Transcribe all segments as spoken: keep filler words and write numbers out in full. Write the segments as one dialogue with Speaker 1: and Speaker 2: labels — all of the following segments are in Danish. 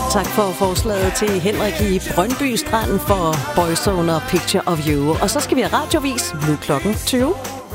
Speaker 1: Tak for forslaget til Henrik i Brøndby Strand for Boyzone og Picture of You. Og så skal vi have radiovis nu klokken tyve.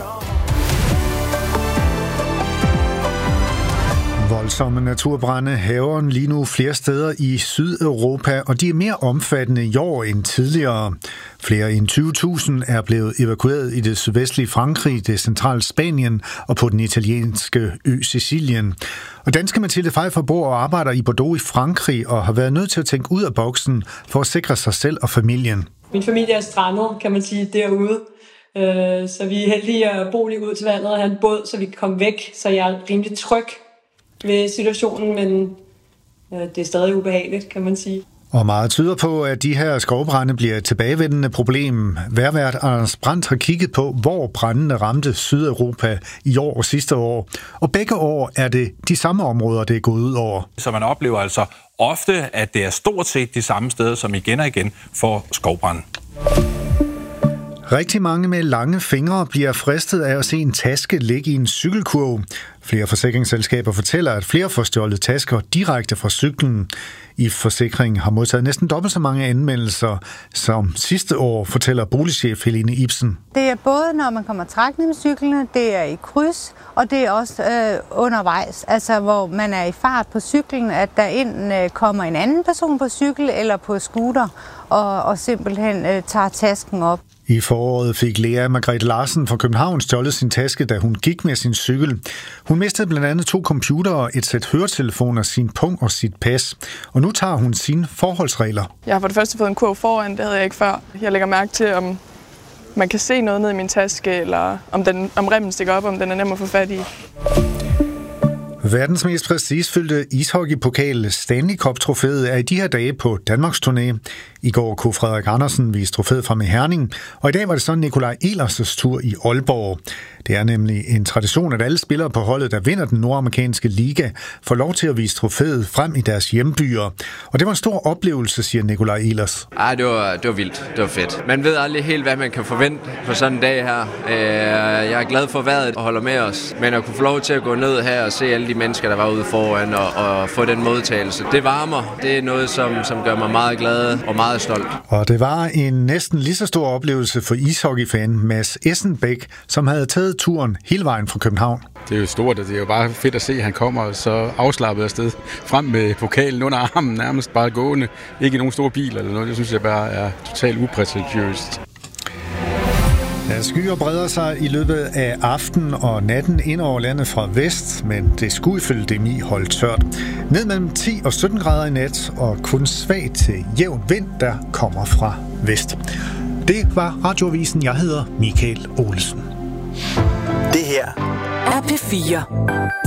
Speaker 2: Voldsomme naturbrande hærger lige nu flere steder i Sydeuropa, og de er mere omfattende i år end tidligere. Flere end tyve tusind er blevet evakueret i det sydvestlige Frankrig, det centrale Spanien og på den italienske ø Sicilien. Og danske Mathilde Pfeiffer bor og arbejder i Bordeaux i Frankrig og har været nødt til at tænke ud af boksen for at sikre sig selv og familien.
Speaker 3: Min familie er strandet, kan man sige, derude. Så vi er heldige at bo lige ud til vandet og have en båd, så vi kan komme væk, så jeg er rimelig tryg ved situationen, men det er stadig ubehageligt, kan man sige.
Speaker 2: Og meget tyder på, at de her skovbrande bliver et tilbagevendende problem. Vejrvært Anders Brandt har kigget på, hvor brændene ramte Sydeuropa i år og sidste år. Og begge år er det de samme områder, det er gået ud over.
Speaker 4: Så man oplever altså ofte, at det er stort set de samme steder, som igen og igen får skovbrand.
Speaker 2: Rigtig mange med lange fingre bliver fristet af at se en taske ligge i en cykelkurv. Flere forsikringsselskaber fortæller, at flere får stjålet tasker direkte fra cyklen. I Forsikring har modtaget næsten dobbelt så mange anmeldelser som sidste år, fortæller boligchef Helene Ibsen.
Speaker 5: Det er både, når man kommer trækkende med cyklerne, det er i kryds, og det er også øh, undervejs, altså hvor man er i fart på cyklen, at der enten øh, kommer en anden person på cykel eller på scooter og, og simpelthen øh, tager tasken op.
Speaker 2: I foråret fik Lea Margrethe Larsen fra København stjålet sin taske, da hun gik med sin cykel. Hun mistede blandt andet to computere, et sæt høretelefoner, sin pung og sit pas. Og nu tager hun sine forholdsregler.
Speaker 6: Jeg har for det første fået en kurv foran, det havde jeg ikke før. Jeg lægger mærke til, om man kan se noget ned i min taske, eller om, den, om remmen stikker op, om den er nem at få fat i.
Speaker 2: Verdens mest prestigefyldte ishockeypokal Stanley Cup-trofæet er i de her dage på Danmarks turné. I går kunne Frederik Andersen vise trofæet frem i Herning, og i dag var det så Nikolaj Ehlers' tur i Aalborg. Det er nemlig en tradition, at alle spillere på holdet, der vinder den nordamerikanske liga, får lov til at vise trofæet frem i deres hjembyer. Og det var en stor oplevelse, siger Nikolaj Ehlers.
Speaker 7: Ej, det var, det var vildt. Det var fedt. Man ved aldrig helt, hvad man kan forvente på sådan en dag her. Jeg er glad for vejret og holder med os. Men at kunne få lov til at gå ned her og se alle de mennesker, der var ude foran, og, og få den modtagelse, det varmer. Det er noget, som, som gør mig meget glad og meget stolt.
Speaker 2: Og det var en næsten lige så stor oplevelse for ishockeyfan Mads Essenbæk, som havde taget turen hele vejen fra København.
Speaker 8: Det er jo stort, og det er jo bare fedt at se, at han kommer så afslappet afsted frem med pokalen under armen, nærmest bare gående. Ikke i nogen stor bil eller noget. Det synes jeg bare er totalt uprætentiøst.
Speaker 2: Ja, skyer breder sig i løbet af aften og natten ind over landet fra vest, men det skulle ifølge D M I holde tørt. Ned mellem ti og sytten grader i nat, og kun svag til jævn vind, der kommer fra vest. Det var Radioavisen. Jeg hedder Michael Olesen.
Speaker 9: Det her er P fire.